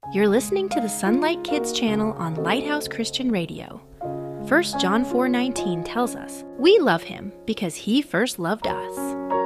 You're listening to the Sunlight Kids channel on Lighthouse Christian Radio. 1 John 4:19 tells us, "We love him because he first loved us."